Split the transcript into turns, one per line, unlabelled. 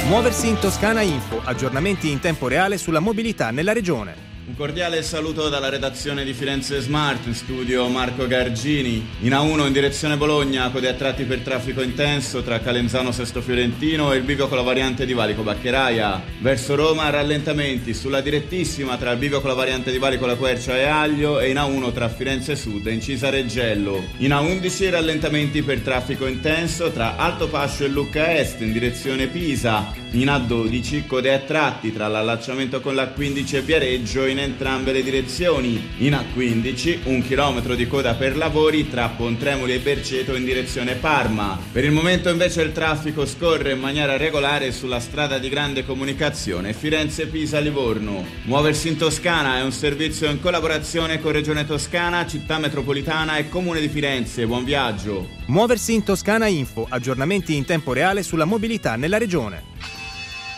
Muoversi in Toscana Info, aggiornamenti in tempo reale sulla mobilità nella regione.
Un cordiale saluto dalla redazione di Firenze Smart, in studio Marco Gargini. In A1 in direzione Bologna, code a tratti per traffico intenso tra Calenzano Sesto Fiorentino e il bivio con la variante di Valico Baccheraia. Verso Roma rallentamenti sulla direttissima tra il bivio con la variante di Valico La Quercia e Aglio e in A1 tra Firenze Sud e Incisa Reggello. In A11 rallentamenti per traffico intenso tra Alto Pascio e Lucca Est in direzione Pisa. In A12 code a tratti tra l'allacciamento con l'A15 e Viareggio in entrambe le direzioni. In A15 1 chilometro di coda per lavori tra Pontremoli e Berceto in direzione Parma. Per il momento invece il traffico scorre in maniera regolare sulla strada di grande comunicazione Firenze-Pisa-Livorno. Muoversi in Toscana è un servizio in collaborazione con Regione Toscana, Città Metropolitana e Comune di Firenze. Buon viaggio!
Muoversi in Toscana Info, aggiornamenti in tempo reale sulla mobilità nella regione.